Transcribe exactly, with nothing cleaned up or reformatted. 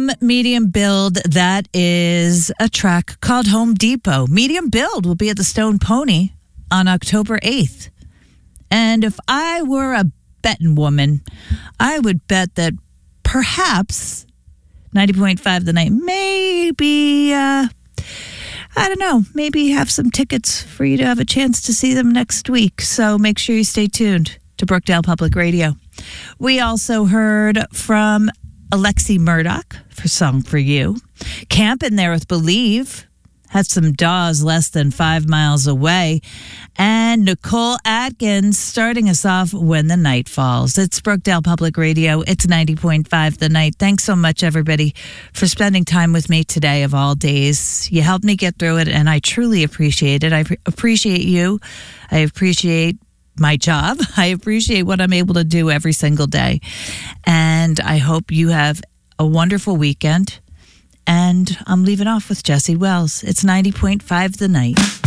From Medium Build, that is a track called Home Depot. Medium Build will be at the Stone Pony on October eighth. And if I were a betting woman, I would bet that perhaps ninety point five The Night maybe, uh, I don't know, maybe have some tickets for you to have a chance to see them next week. So make sure you stay tuned to Brookdale Public Radio. We also heard from Alexi Murdoch for Song for You. Camping There with Believe had some Dawes less than five miles away. And Nicole Atkins starting us off When the Night Falls. It's Brookdale Public Radio. It's ninety point five The Night. Thanks so much, everybody, for spending time with me today of all days. You helped me get through it, and I truly appreciate it. I pre- appreciate you. I appreciate my job. I appreciate what I'm able to do every single day. And I hope you have a wonderful weekend. And I'm leaving off with Jesse Wells. It's ninety point five The Night.